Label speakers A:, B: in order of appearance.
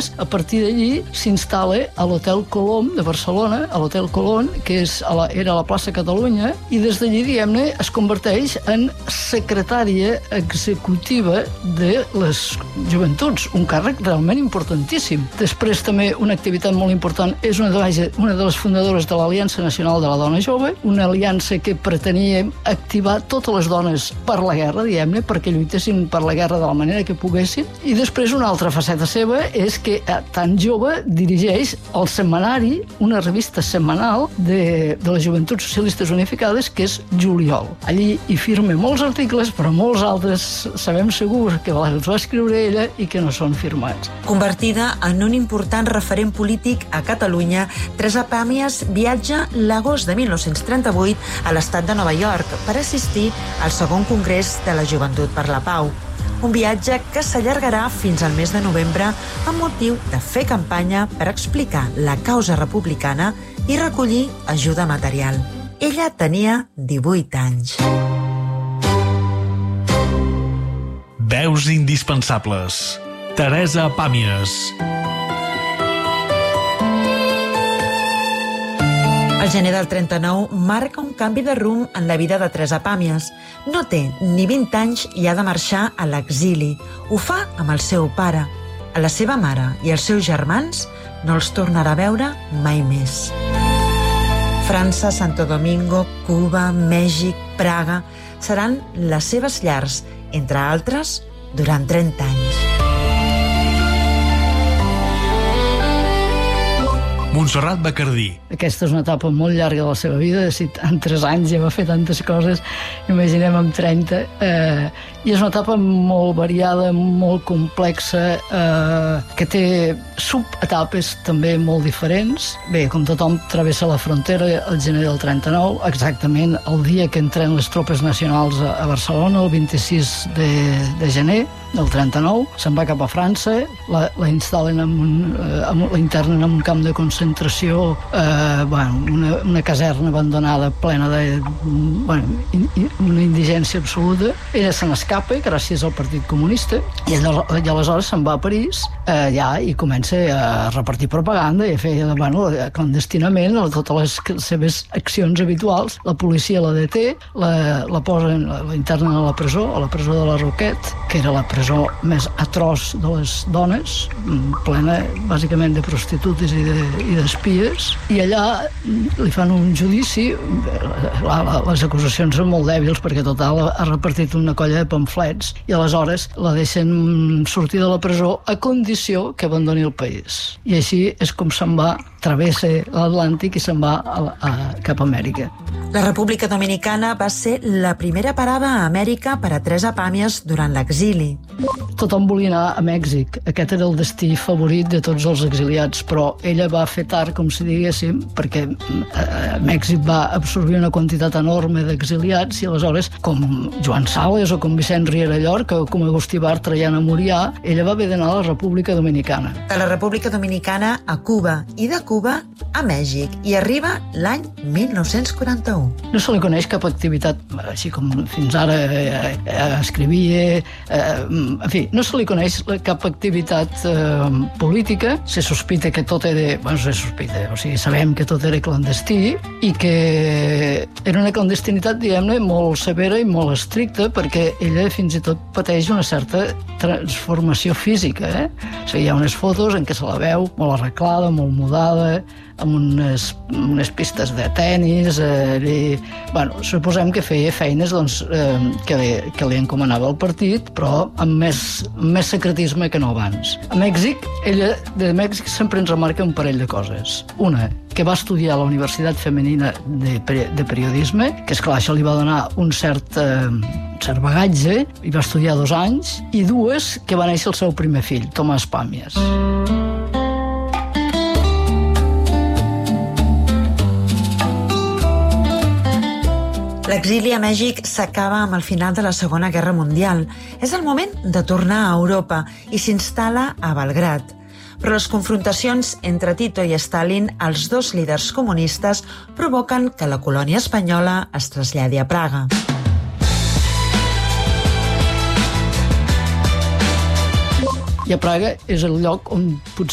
A: Pàmies. A partir d'allí s'instal·la a l'Hotel Colom de Barcelona, a l'Hotel Colom, que era a la plaça Catalunya, i des d'allí, diguem-ne, es converteix en secretària executiva de les joventuts, un càrrec realment importantíssim. Després també una activitat molt important és una de les fundadores de l'Aliança Nacional de la Dona Jove, una aliança que pretenia activar totes les dones per la guerra, diguem-ne, perquè lluitessin per la guerra de la manera que poguessin. I després una altra faceta seva és que, tan jove, dirigeix el setmanari, una revista setmanal de les Joventuts Socialistes Unificades, que és Juliol. Allí hi firma molts articles, però molts altres sabem segur que els va escriure ella i que no són firmats.
B: Convertida en un important referent polític a Catalunya, Teresa Pàmies viatja l'agost de 1938 a l'estat de Nova York per assistir al segon Congrés de la Joventut per la Pau. Un viatge que s'allargarà fins al mes de novembre amb motiu de fer campanya per explicar la causa republicana i recollir ajuda material. Ella tenia 18 anys.
C: Veus indispensables. Teresa Pàmies.
B: El gener del 39 marca un canvi de rumb en la vida de Teresa Pàmies. No té ni 20 anys i ha de marxar a l'exili. Ho fa amb el seu pare. A la seva mare i els seus germans no els tornarà a veure mai més. França, Santo Domingo, Cuba, Mèxic, Praga seran les seves llars, entre altres, durant 30 anys.
C: Montserrat Bacardí.
A: Aquesta és una etapa molt llarga de la seva vida, si en 3 anys ja va fer tantes coses, imaginem amb 30, i és una etapa molt variada, molt complexa, que té subetapes també molt diferents. Bé, com tothom travessa la frontera el gener del 39, exactament el dia que entren les tropes nacionals a Barcelona, el 26 de gener del 39, se'n va cap a França, la instal·len la internen en un camp de concentració, una caserna abandonada plena de una indigència absoluta. Ella se n'escapa gràcies al Partit Comunista i aleshores se'n va a París i comença a repartir propaganda i a fer clandestinament totes les seves accions habituals. La policia la deté, la posen, la internen a la presó de la Roquette, que era la presó més atroç de les dones, plena bàsicament de prostitutes i d'espies, i allà li fan un judici. Les acusacions són molt dèbils perquè total ha repartit una colla de pamflets i aleshores la deixen sortir de la presó a condició que abandoni el país. I així és com se'n va, travessa l'Atlàntic i se'n va cap a Amèrica.
B: La República Dominicana va ser la primera parada a Amèrica per a Teresa Pàmies durant l'exili.
A: Tothom volia anar a Mèxic. Aquest era el destí favorit de tots els exiliats, però ella va fer tard, com si diguéssim, perquè Mèxic va absorbir una quantitat enorme d'exiliats i aleshores, com Joan Sales o com Vicent Riera Llorca o com Agustí Bartra i Anna Murià, ella va haver d'anar a la República Dominicana.
B: De la República Dominicana a Cuba i de Cuba a Mèxic i arriba l'any 1941.
A: No se li coneix cap activitat, així com fins ara escrivia, en fi, no se li coneix cap activitat política. Se sospita que tot era... sabem que tot era clandestí i que era una clandestinitat, diguem-ne, molt severa i molt estricta perquè ella fins i tot pateix una certa transformació física. Hi ha unes fotos en què se la veu molt arreglada, molt mudada, amb unes pistes de tenis. Suposem que feia feines que li encomanava el partit, però amb més secretisme que no abans. A Mèxic, ella de Mèxic sempre ens remarca un parell de coses. Una, que va estudiar a la Universitat Femenina de Periodisme, que esclar, això li va donar un cert bagatge, i va estudiar 2 anys, i dues, que va néixer el seu primer fill, Tomàs Pàmies.
B: L'exili a Mèxic s'acaba amb el final de la Segona Guerra Mundial. És el moment de tornar a Europa i s'instal·la a Belgrad. Però les confrontacions entre Tito i Stalin, els dos líders comunistes, provoquen que la colònia espanyola es traslladi a Praga.
A: I a Praga és el lloc on potser